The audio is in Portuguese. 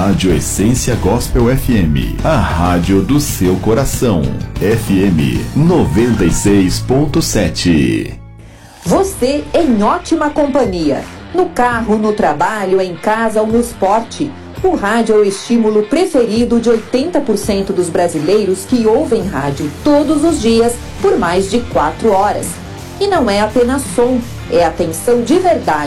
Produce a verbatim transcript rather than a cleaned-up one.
Rádio Essência Gospel F M, a rádio do seu coração. F M noventa e seis ponto sete. Você em ótima companhia. No carro, no trabalho, em casa ou no esporte. O rádio é o estímulo preferido de oitenta por cento dos brasileiros que ouvem rádio todos os dias por mais de quatro horas. E não é apenas som, é atenção de verdade.